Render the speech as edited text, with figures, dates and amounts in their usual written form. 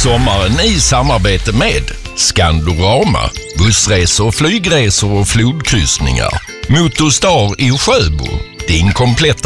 Sommaren i samarbete med Skandorama, bussresor, flygresor och flodkryssningar. Motorstar i Sjöbo, din kompletta